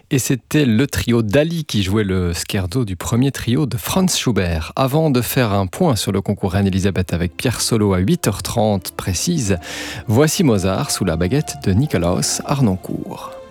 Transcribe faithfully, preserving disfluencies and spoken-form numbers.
Et c'était le trio Dali qui jouait le scherzo du premier trio de Franz Schubert. Avant de faire un point sur le concours Reine-Elisabeth avec Pierre Solo à huit heures trente précise, voici Mozart sous la baguette de Nikolaus Harnoncourt.